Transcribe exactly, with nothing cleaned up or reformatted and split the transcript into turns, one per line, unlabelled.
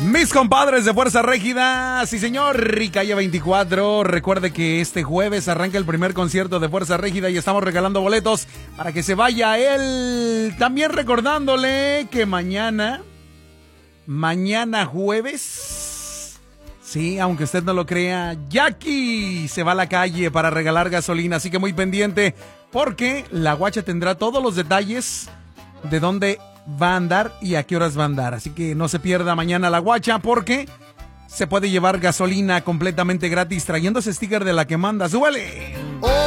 Mis compadres de Fuerza Régida, sí señor, y Calle veinticuatro. Recuerde que este jueves arranca el primer concierto de Fuerza Régida y estamos regalando boletos para que se vaya él. También recordándole que mañana, mañana jueves, sí, aunque usted no lo crea, Jackie se va a la calle para regalar gasolina, así que muy pendiente porque la guacha tendrá todos los detalles de dónde va a andar y a qué horas va a andar. Así que no se pierda mañana la guacha porque se puede llevar gasolina completamente gratis trayendo ese sticker de la que manda. ¡Súbale!